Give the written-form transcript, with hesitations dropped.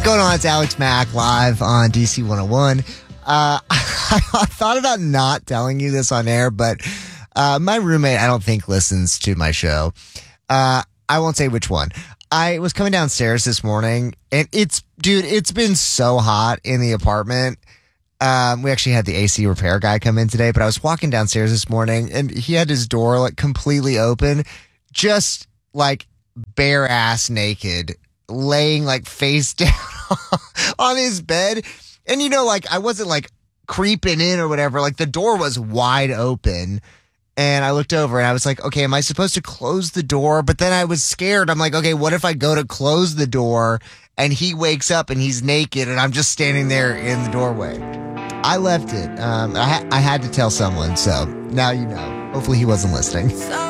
going on? It's Alex Mack live on DC 101. I thought about not telling you this on air, but my roommate, I don't think, listens to my show. I won't say which one. I was coming downstairs this morning, and it's been so hot in the apartment. We actually had the AC repair guy come in today, but I was walking downstairs this morning, and he had his door like completely open, just like bare ass naked, laying like face down on his bed. And like I wasn't like creeping in or whatever. Like the door was wide open. And I looked over and I was like, okay, am I supposed to close the door? But then I was scared. I'm like, okay, what if I go to close the door and he wakes up and he's naked and I'm just standing there in the doorway? I left it. I had to tell someone. So now you know. Hopefully he wasn't listening.